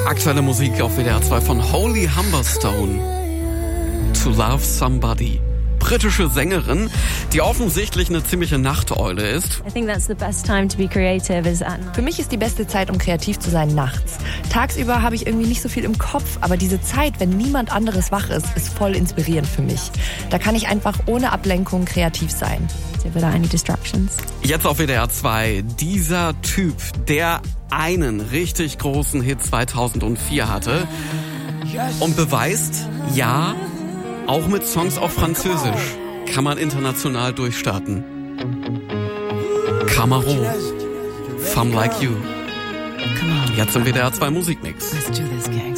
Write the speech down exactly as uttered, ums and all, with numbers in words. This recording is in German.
Aktuelle Musik auf W D R zwei von Holly Humberstone. To Love Somebody. Britische Sängerin, die offensichtlich eine ziemliche Nachteule ist. I think that's the best time to be creative is at night. Für mich ist die beste Zeit, um kreativ zu sein, nachts. Tagsüber habe ich irgendwie nicht so viel im Kopf, aber diese Zeit, wenn niemand anderes wach ist, ist voll inspirierend für mich. Da kann ich einfach ohne Ablenkung kreativ sein. Without any distractions. Jetzt auf W D R zwei. Dieser Typ, der einen richtig großen Hit zweitausendvier hatte und beweist, ja, auch mit Songs auf Französisch kann man international durchstarten. Camaro, Femme Like You. Jetzt im W D R zwei Musikmix.